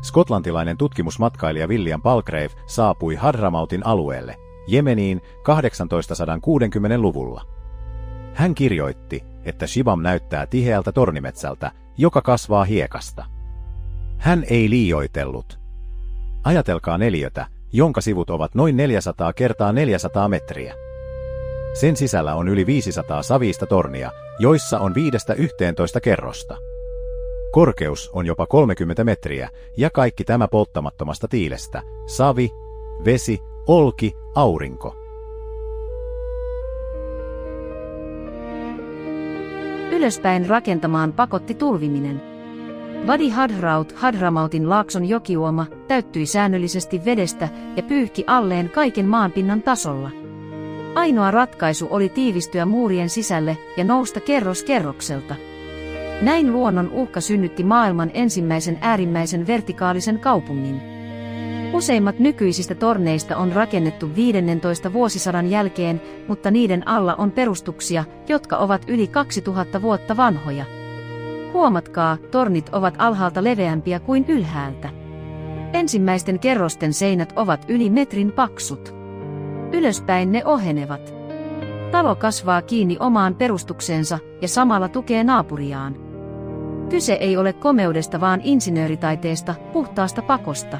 skotlantilainen tutkimusmatkailija William Palgrave saapui Hadramautin alueelle, Jemeniin 1860-luvulla. Hän kirjoitti, että Shibam näyttää tiheältä tornimetsältä, joka kasvaa hiekasta. Hän ei liioitellut. Ajatelkaa neliötä, jonka sivut ovat noin 400 kertaa 400 metriä. Sen sisällä on yli 500 savista tornia, joissa on 5–11 kerrosta. Korkeus on jopa 30 metriä, ja kaikki tämä polttamattomasta tiilestä: savi, vesi, olki, aurinko. Ylöspäin rakentamaan pakotti tulviminen. Wadi Hadraut, Hadramautin laakson jokiuoma, täyttyi säännöllisesti vedestä ja pyyhki alleen kaiken maanpinnan tasolla. Ainoa ratkaisu oli tiivistyä muurien sisälle ja nousta kerros kerrokselta. Näin luonnon uhka synnytti maailman ensimmäisen äärimmäisen vertikaalisen kaupungin. Useimmat nykyisistä torneista on rakennettu 15 vuosisadan jälkeen, mutta niiden alla on perustuksia, jotka ovat yli 2000 vuotta vanhoja. Huomatkaa, tornit ovat alhaalta leveämpiä kuin ylhäältä. Ensimmäisten kerrosten seinät ovat yli metrin paksut. Ylöspäin ne ohenevat. Talo kasvaa kiinni omaan perustukseensa ja samalla tukee naapuriaan. Kyse ei ole komeudesta vaan insinööritaiteesta, puhtaasta pakosta.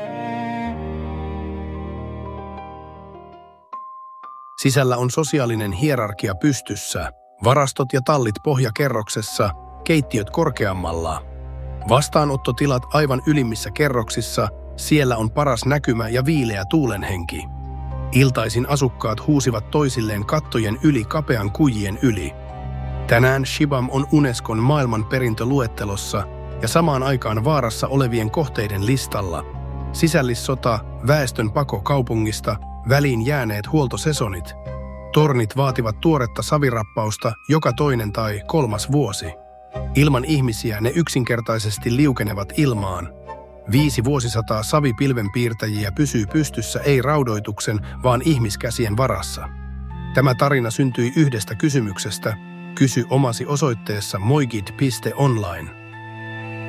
Sisällä on sosiaalinen hierarkia pystyssä, varastot ja tallit pohjakerroksessa, keittiöt korkeammalla. Vastaanottotilat aivan ylimmissä kerroksissa, siellä on paras näkymä ja viileä tuulenhenki. Iltaisin asukkaat huusivat toisilleen kattojen yli kapean kujien yli. Tänään Shibam on Unescon maailmanperintöluettelossa ja samaan aikaan vaarassa olevien kohteiden listalla. Sisällissota, väestön pako kaupungista, väliin jääneet huoltosesonit. Tornit vaativat tuoretta savirappausta joka toinen tai kolmas vuosi. Ilman ihmisiä ne yksinkertaisesti liukenevat ilmaan. 5 vuosisataa savipilvenpiirtäjiä pysyy pystyssä ei raudoituksen, vaan ihmiskäsien varassa. Tämä tarina syntyi yhdestä kysymyksestä. Kysy omasi osoitteessa moigid.online.